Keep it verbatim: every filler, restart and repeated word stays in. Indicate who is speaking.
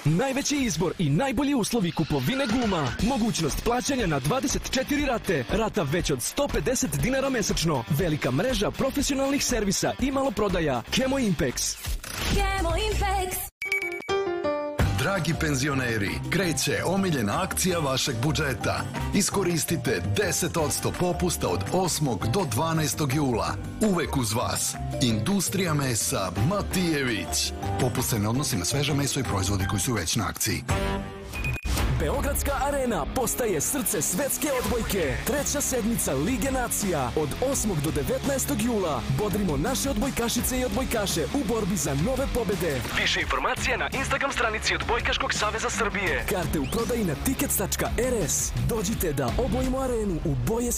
Speaker 1: Najveći izbor i najbolji uslovi kupovine guma. Mogućnost plaćanja na dvadeset četiri rate. Rata već od sto pedeset dinara mesečno. Velika mreža profesionalnih servisa i maloprodaja. Kemo Impex.
Speaker 2: Kemo Impex.
Speaker 3: Dragi penzioneri, kreće omiljena akcija vašeg budžeta. Iskoristite deset posto popusta od osmog do dvanaestog jula. Uvek uz vas. Industrija mesa Matijević. Popust se ne odnosi na sveže meso i proizvodi koji su već na akciji.
Speaker 1: Beogradska arena postaje srce svetske odbojke. Treća sedmica Lige nacija od osmog do devetnaestog jula. Bodrimo naše odbojkašice i odbojkaše u borbi za nove pobede. Više informacija na Instagram stranici Odbojkaškog saveza Srbije. Karte u prodaji na tickets tačka r s. Dođite da obojimo arenu u boje